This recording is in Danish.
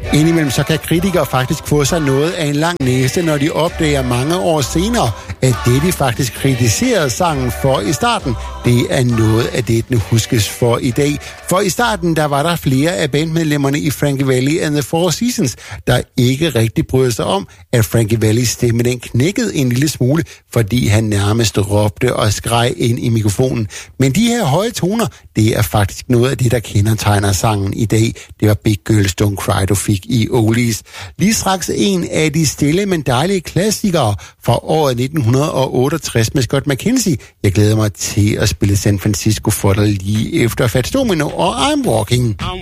Indimellem så kan kritikere faktisk få sig noget af en lang næse, når de opdager mange år senere, at det de faktisk kritiserede sangen for i starten, det er noget af det, den huskes for i dag. For i starten, der var der flere af bandmedlemmerne i Frankie Valli and the Four Seasons, der ikke rigtig brød sig om, at Frankie Vallis stemme den knækkede en lille smule, fordi han nærmest råbte og skreg ind i mikrofonen. Men de her høje toner, det er faktisk noget af det, der kendetegner sangen i dag. Det var Big Girls Don't Cry, du fik i Oldies. Lige straks en af de stille, men dejlige klassikere fra året 1968 med Scott McKenzie. Jeg glæder mig til at spille San Francisco for dig lige efter Fats Domino og I'm Walking.